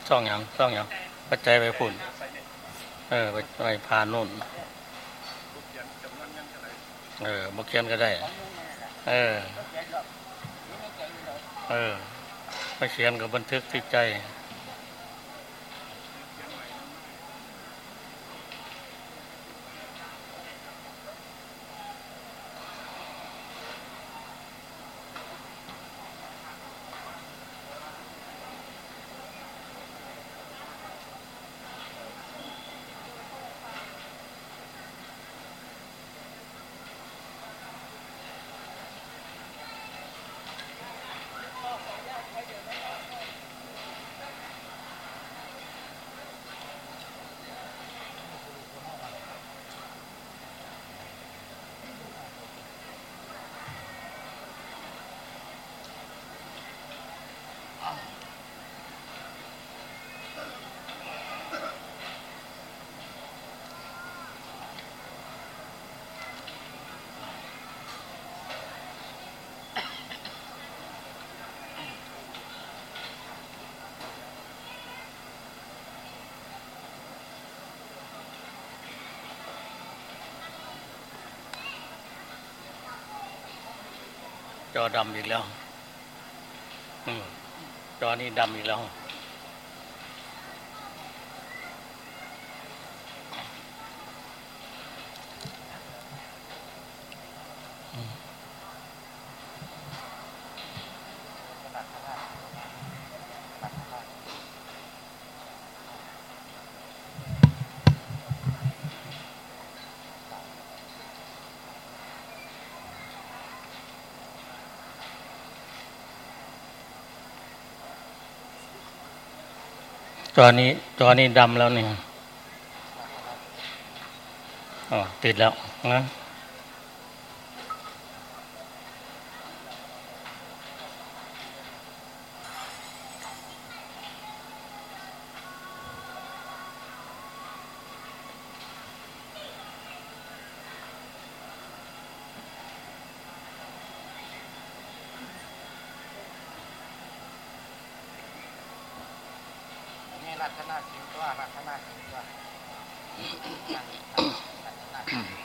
ซ่องอย่างปัจจัยไปพุ่นไปพานุ่นบกเขียนก็ได้ไปเขียนกับบันทึกที่ใจจอดำอีกแล้วจอนี้ดำอีกแล้วจอนี้ดำแล้วนี่ติดแล้วนะลักษณะจริงตัวลักษณะจริงตัว